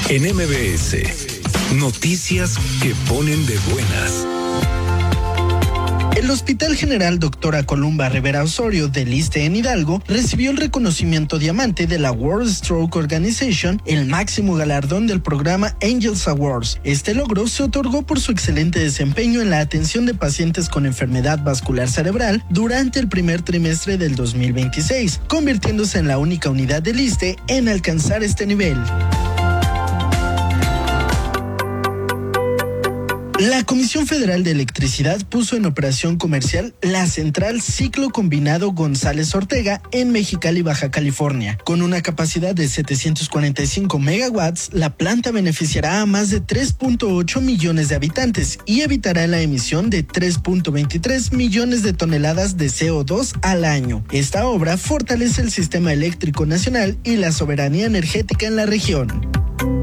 En MBS, noticias que ponen de buenas. El Hospital General Dra. Columba Rivera Osorio del ISSSTE en Hidalgo recibió el reconocimiento diamante de la World Stroke Organization, el máximo galardón del programa Angels Awards. Este logro se otorgó por su excelente desempeño en la atención de pacientes con enfermedad vascular cerebral durante el primer trimestre del 2026, convirtiéndose en la única unidad del ISSSTE en alcanzar este nivel. La Comisión Federal de Electricidad puso en operación comercial la central ciclo combinado González Ortega en Mexicali, Baja California. Con una capacidad de 745 megawatts, la planta beneficiará a más de 3.8 millones de habitantes y evitará la emisión de 3.23 millones de toneladas de CO2 al año. Esta obra fortalece el sistema eléctrico nacional y la soberanía energética en la región.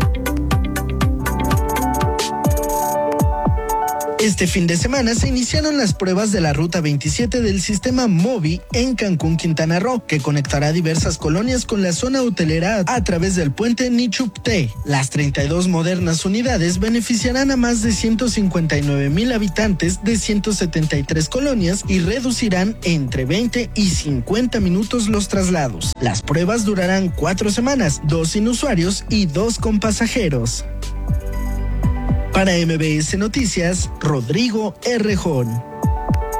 Este fin de semana se iniciaron las pruebas de la Ruta 27 del sistema MOVI en Cancún, Quintana Roo, que conectará diversas colonias con la zona hotelera a través del puente Nichupté. Las 32 modernas unidades beneficiarán a más de 159,000 habitantes de 173 colonias y reducirán entre 20 y 50 minutos los traslados. Las pruebas durarán 4 semanas, 2 sin usuarios y 2 con pasajeros. Para MBS Noticias, Rodrigo Errejón.